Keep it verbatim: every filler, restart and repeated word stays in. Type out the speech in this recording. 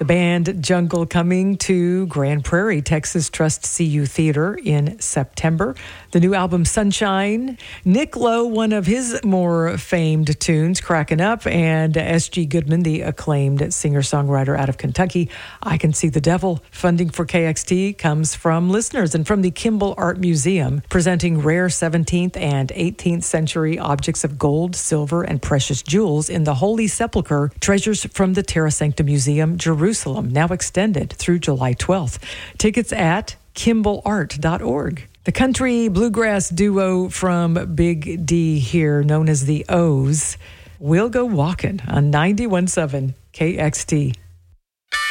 The band Jungle coming to Grand Prairie, Texas Trust C U Theater in September. The new album Sunshine. Nick Lowe, one of his more famed tunes, Cracking Up, and S G Goodman, the acclaimed singer-songwriter out of Kentucky, I Can See the Devil. Funding for K X T comes from listeners and from the Kimball Art Museum, presenting rare seventeenth and eighteenth century objects of gold, silver, and precious jewels in the Holy Sepulchre, treasures from the Terra Sancta Museum, Jerusalem, now extended through July twelfth. Tickets at kimball art dot org. The country bluegrass duo from Big D here, known as the O's, will go walking on ninety-one point seven K X T.